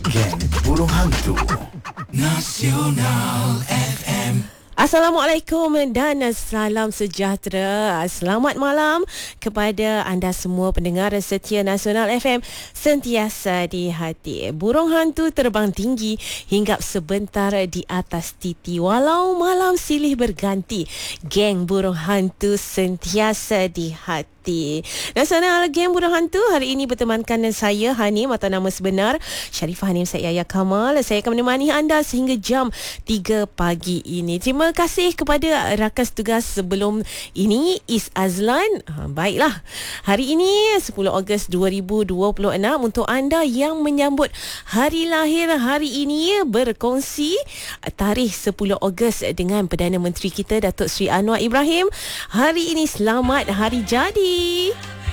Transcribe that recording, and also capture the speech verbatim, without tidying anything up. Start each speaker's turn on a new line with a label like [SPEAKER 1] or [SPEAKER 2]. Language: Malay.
[SPEAKER 1] Geng Burung Hantu Nasional F M.
[SPEAKER 2] Assalamualaikum dan salam sejahtera. Selamat malam kepada anda semua pendengar setia Nasional F M, sentiasa di hati. Burung hantu terbang tinggi hinggap sebentar di atas titi walau malam silih berganti. Geng burung hantu sentiasa di hati. Nasional Geng Burung Hantu hari ini bertemankan saya Hanim atau nama sebenar Sharifah Hanim Syed Yahya Kamal. Saya akan menemani anda sehingga jam tiga pagi ini. Terima kasih kepada rakan tugas sebelum ini, Is Azlan. Ha, baiklah, hari ini sepuluh Ogos dua ribu dua puluh enam untuk anda yang menyambut hari lahir hari ini, berkongsi tarikh sepuluh Ogos dengan Perdana Menteri kita Datuk Seri Anwar Ibrahim. Hari ini selamat hari jadi.